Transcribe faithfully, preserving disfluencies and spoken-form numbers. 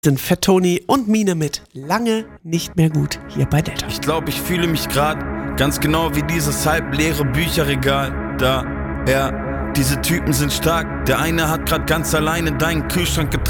Sind Fat Tony und Mine mit Lange nicht mehr gut hier bei Delta. Ich glaube, ich fühle mich gerade ganz genau wie dieses halbleere Bücherregal da. Ja, diese Typen sind stark. Der eine hat gerade ganz alleine deinen Kühlschrank getragen.